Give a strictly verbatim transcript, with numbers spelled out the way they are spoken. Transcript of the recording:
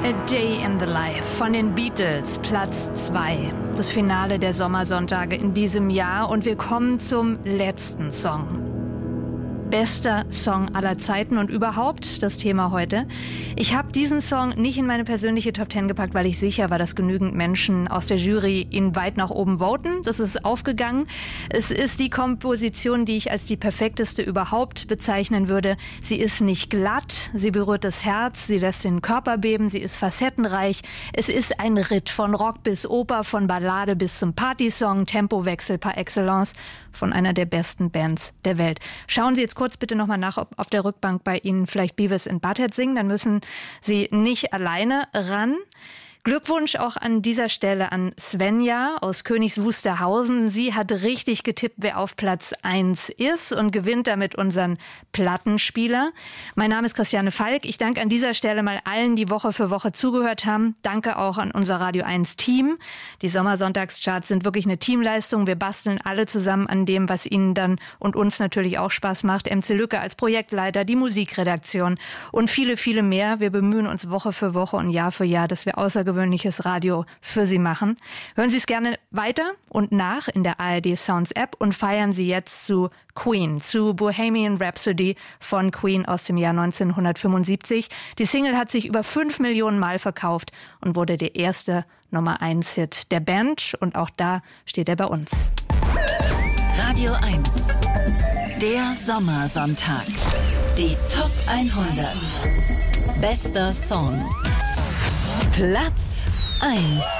A Day in the Life von den Beatles, Platz zwei. Das Finale der Sommersonntage in diesem Jahr und wir kommen zum letzten Song. Bester Song aller Zeiten und überhaupt das Thema heute. Ich habe diesen Song nicht in meine persönliche Top Ten gepackt, weil ich sicher war, dass genügend Menschen aus der Jury ihn weit nach oben voten. Das ist aufgegangen. Es ist die Komposition, die ich als die perfekteste überhaupt bezeichnen würde. Sie ist nicht glatt, sie berührt das Herz, sie lässt den Körper beben, sie ist facettenreich. Es ist ein Ritt von Rock bis Oper, von Ballade bis zum Partysong, Tempowechsel par excellence von einer der besten Bands der Welt. Schauen Sie jetzt kurz bitte nochmal nach, ob auf der Rückbank bei Ihnen vielleicht Beavis and Butthead singen. Dann müssen Sie nicht alleine ran. Glückwunsch auch an dieser Stelle an Svenja aus Königs Wusterhausen. Sie hat richtig getippt, wer auf Platz eins ist und gewinnt damit unseren Plattenspieler. Mein Name ist Christiane Falk. Ich danke an dieser Stelle mal allen, die Woche für Woche zugehört haben. Danke auch an unser Radio eins Team. Die Sommersonntagscharts sind wirklich eine Teamleistung. Wir basteln alle zusammen an dem, was Ihnen dann und uns natürlich auch Spaß macht. M C Lücke als Projektleiter, die Musikredaktion und viele, viele mehr. Wir bemühen uns Woche für Woche und Jahr für Jahr, dass wir außergewöhnlich gewöhnliches Radio für Sie machen. Hören Sie es gerne weiter und nach in der A R D Sounds App und feiern Sie jetzt zu Queen, zu Bohemian Rhapsody von Queen aus dem Jahr neunzehnhundertfünfundsiebzig. Die Single hat sich über fünf Millionen Mal verkauft und wurde der erste Nummer eins Hit der Band und auch da steht er bei uns. Radio eins, der Sommersonntag. Die Top hundert. Bester Song. Platz eins.